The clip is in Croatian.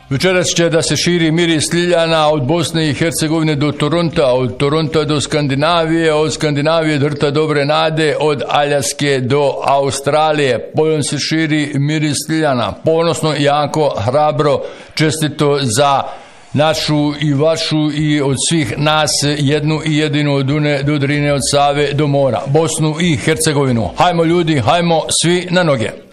Večeras će da se širi miris ljiljana od Bosne i Hercegovine do Toronta, od Toronta do Skandinavije, od Skandinavije do Rta Dobre Nade, od Aljaske do Australije. Poljom se širi miris ljiljana. Ponosno, jako, hrabro, čestito za našu i vašu i od svih nas jednu i jedinu od Une do Drine, od Save do mora, Bosnu i Hercegovinu. Hajmo ljudi, hajmo svi na noge.